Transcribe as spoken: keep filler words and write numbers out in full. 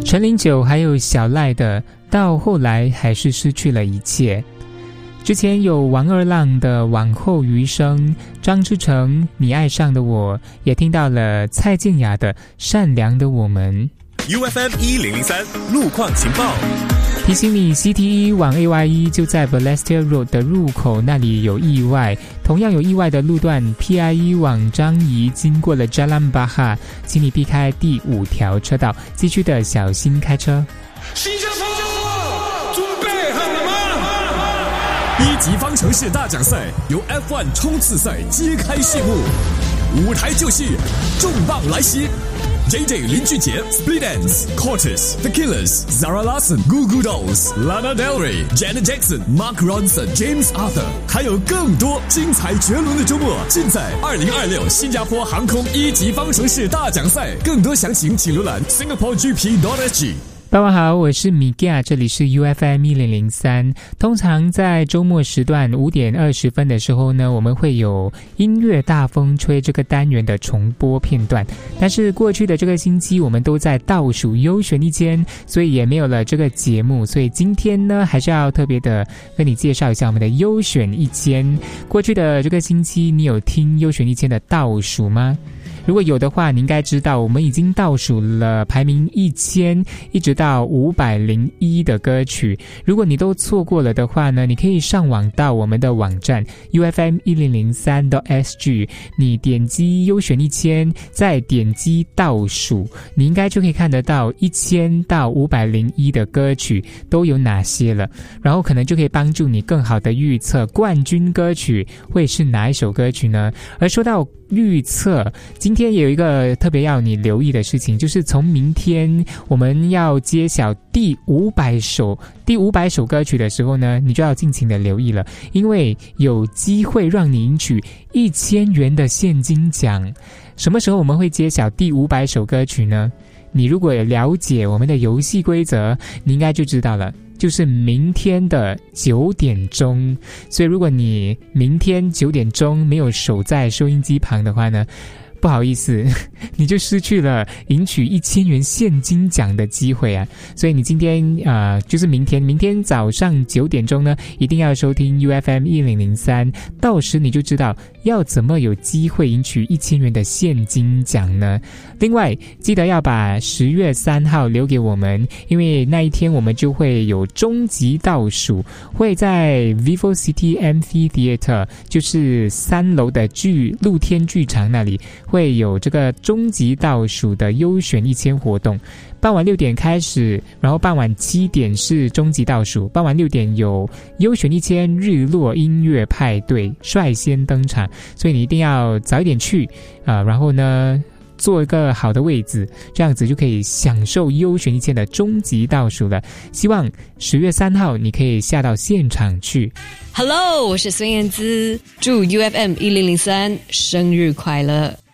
陈零九还有小赖的到后来还是失去了一切。之前有王二浪的往后余生，张之成你爱上的我，也听到了蔡健雅的善良的我们。 U F M 一零零三路况情报， 提醒你 C T 一往 A Y 一 就在 Balestier Road 的入口那里有意外，同样有意外的路段 P I 一 往樟宜经过了 Jalan Bahar， 请你避开第五条车道，继续的小心开车。 新加坡准备好了吗？ 一级方程式大奖赛由 F 一 冲刺赛揭开序幕，舞台就是重磅来袭。J J 林俊杰 Split Enz、Cortez、The Killers、Zara Larsson、Goo Goo Dolls、Lana Del Rey、Janet Jackson、Mark Ronson、James Arthur， 还有更多精彩绝伦的周末，尽在二零二六新加坡航空一级方程式大奖赛。更多详情请浏览 Singapore G P dot S G。 傍晚好，我是米嘎，这里是 U F M 一零零三。通常在周末时段五点二十分的时候呢，我们会有音乐大风吹这个单元的重播片段。但是过去的这个星期我们都在倒数优选一间，所以也没有了这个节目。所以今天呢，还是要特别的跟你介绍一下我们的优选一间。过去的这个星期，你有听优选一间的倒数吗？如果有的话，你应该知道我们已经倒数了排名一千一直到五百零一的歌曲。如果你都错过了的话呢，你可以上网到我们的网站 U F M 一零零三 dot S G， 你点击优选一千，再点击倒数，你应该就可以看得到一千到五百零一的歌曲都有哪些了，然后可能就可以帮助你更好的预测冠军歌曲会是哪一首歌曲呢？而说到预测，今天也有一个特别要你留意的事情，就是从明天我们要揭晓第五百首第五百首歌曲的时候呢，你就要尽情的留意了，因为有机会让你赢取一千元的现金奖。什么时候我们会揭晓第五百首歌曲呢？你如果了解我们的游戏规则，你应该就知道了，就是明天的九点钟。所以如果你明天九点钟没有守在收音机旁的话呢，不好意思，你就失去了赢取一千元现金奖的机会啊！所以你今天啊、呃，就是明天，明天早上九点钟呢，一定要收听 U F M 一零零三，到时你就知道要怎么有机会赢取一千元的现金奖呢？另外，记得要把十月三号留给我们，因为那一天我们就会有终极倒数，会在 Vivo City Amphitheatre， 就是三楼的剧露天剧场那里。会有这个终极倒数的优选一千活动，傍晚六点开始，然后傍晚七点是终极倒数，傍晚六点有优选一千日落音乐派对率先登场，所以你一定要早一点去啊、呃，然后呢做一个好的位置，这样子就可以享受优选一千的终极倒数了。希望十月三号你可以下到现场去。 Hello， 我是孙燕姿，祝 U F M 一零零三生日快乐。